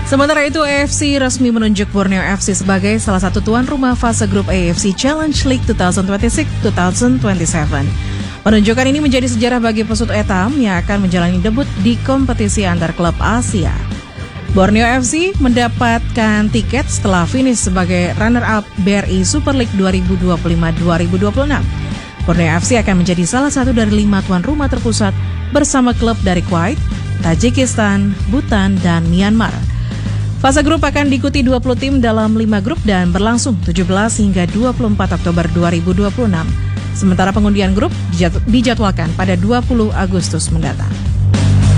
Sementara itu, AFC resmi menunjuk Borneo FC sebagai salah satu tuan rumah fase grup AFC Challenge League 2026-2027. Penunjukan ini menjadi sejarah bagi pesut Etam yang akan menjalani debut di kompetisi antar klub Asia. Borneo FC mendapatkan tiket setelah finish sebagai runner-up BRI Super League 2025-2026. Borneo FC akan menjadi salah satu dari 5 tuan rumah terpusat bersama klub dari Kuwait, Tajikistan, Bhutan, dan Myanmar. Fase grup akan diikuti 20 tim dalam 5 grup dan berlangsung 17 hingga 24 Oktober 2026. Sementara pengundian grup dijadwalkan pada 20 Agustus mendatang.